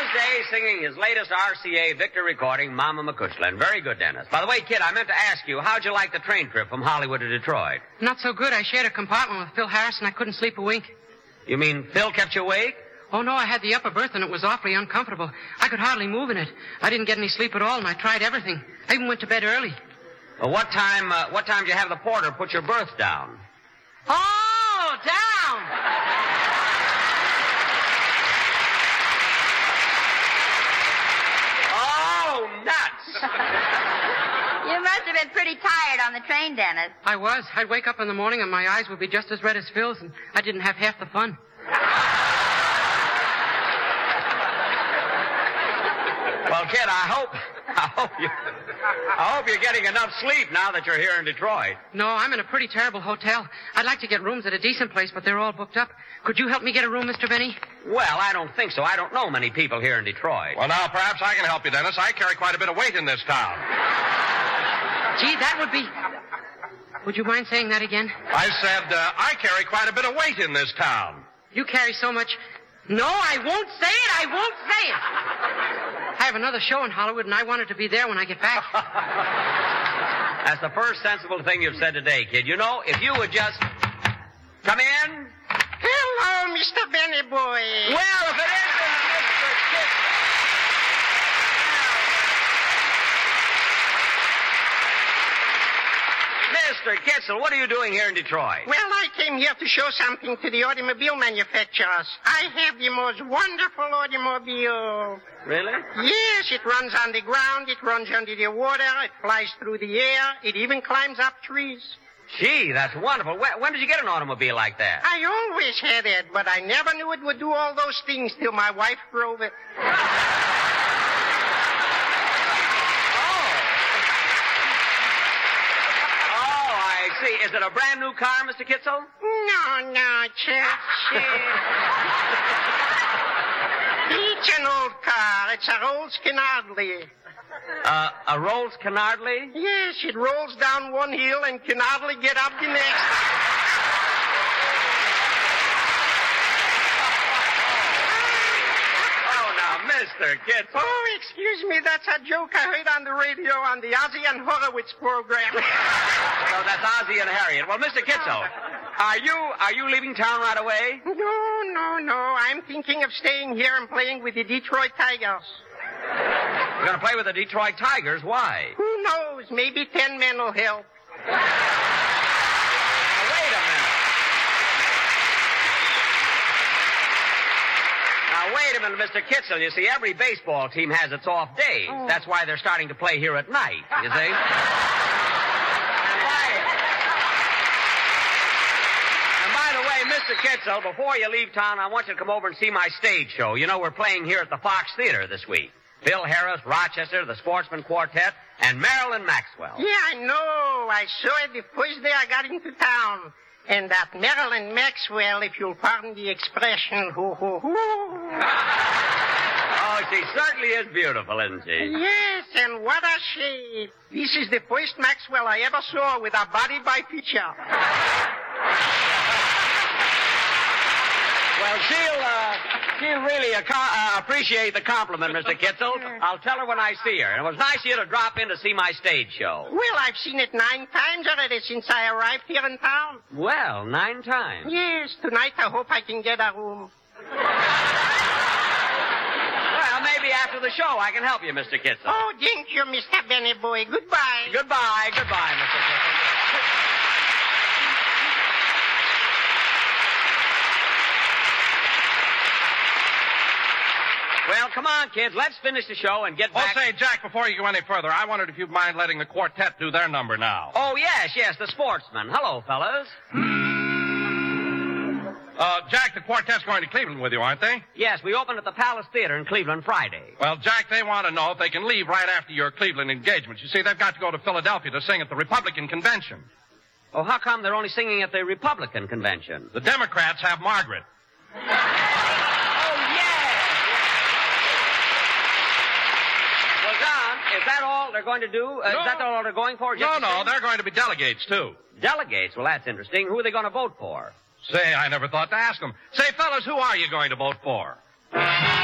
Day singing his latest RCA Victor recording, Mama McCushlin. Very good, Dennis. By the way, kid, I meant to ask you, how'd you like the train trip from Hollywood to Detroit? Not so good. I shared a compartment with Phil Harris, and I couldn't sleep a wink. You mean Phil kept you awake? Oh, no, I had the upper berth, and it was awfully uncomfortable. I could hardly move in it. I didn't get any sleep at all, and I tried everything. I even went to bed early. Well, what time did you have the porter put your berth down? Oh, down! Oh, nuts! You must have been pretty tired on the train, Dennis. I was. I'd wake up in the morning, and my eyes would be just as red as Phil's, and I didn't have half the fun. Well, kid, I hope you're getting enough sleep now that you're here in Detroit. No, I'm in a pretty terrible hotel. I'd like to get rooms at a decent place, but they're all booked up. Could you help me get a room, Mr. Benny? Well, I don't think so. I don't know many people here in Detroit. Well, now, perhaps I can help you, Dennis. I carry quite a bit of weight in this town. Gee, that would be... Would you mind saying that again? I said, I carry quite a bit of weight in this town. You carry so much... No, I won't say it. I won't say it. I have another show in Hollywood, and I wanted to be there when I get back. That's the first sensible thing you've said today, kid. You know, if you would just... Come in. Hello, Mr. Benny boy. Well, if it isn't Mr. Kitzel. Mr. Kitzel, what are you doing here in Detroit? Well, I came here to show something to the automobile manufacturers. I have the most wonderful automobile. Really? Yes, it runs on the ground, it runs under the water, it flies through the air, it even climbs up trees. Gee, that's wonderful. When did you get an automobile like that? I always had it, but I never knew it would do all those things till my wife drove it. See, is it a brand new car, Mr. Kitzel? No, Church. It's an old car. It's a Rolls Canardly. A Rolls Canardly? Yes, it rolls down one hill and can hardly get up the next. Mr. Kitzel. Oh, excuse me, that's a joke I heard on the radio on the Ozzie and Horowitz program. No, that's Ozzie and Harriet. Well, Mr. Kitzel, are you leaving town right away? No. I'm thinking of staying here and playing with the Detroit Tigers. You're going to play with the Detroit Tigers? Why? Who knows? Maybe 10 men will help. Wait a minute, Mr. Kitzel. You see, every baseball team has its off days. Oh. That's why they're starting to play here at night, you see? And by the way, Mr. Kitzel, before you leave town, I want you to come over and see my stage show. You know, we're playing here at the Fox Theater this week. Phil Harris, Rochester, the Sportsman Quartet, and Marilyn Maxwell. Yeah, I know. I saw it the first day I got into town. And that Marilyn Maxwell, if you'll pardon the expression, hoo. Oh, she certainly is beautiful, isn't she? Yes, and what a shape. This is the first Maxwell I ever saw with a body by picture. Well, she'll really appreciate the compliment, Mr. Kitzel. I'll tell her when I see her. And it was nice of you to drop in to see my stage show. Well, I've seen it 9 times already since I arrived here in town. Well, 9 times? Yes, tonight I hope I can get a room. Well, maybe after the show I can help you, Mr. Kitzel. Oh, thank you, Mr. Benny boy. Goodbye. Goodbye, Mr. Kitzel. Well, come on, kids. Let's finish the show and get back... Oh, say, Jack, before you go any further, I wondered if you'd mind letting the quartet do their number now. Oh, yes, the Sportsmen. Hello, fellas. Jack, the quartet's going to Cleveland with you, aren't they? Yes, we open at the Palace Theater in Cleveland Friday. Well, Jack, they want to know if they can leave right after your Cleveland engagement. You see, they've got to go to Philadelphia to sing at the Republican Convention. Oh, how come they're only singing at the Republican Convention? The Democrats have Margaret. Is that all they're going to do? No. Is that all they're going for? No, they're going to be delegates, too. Delegates? Well, that's interesting. Who are they going to vote for? Say, I never thought to ask them. Say, fellas, who are you going to vote for?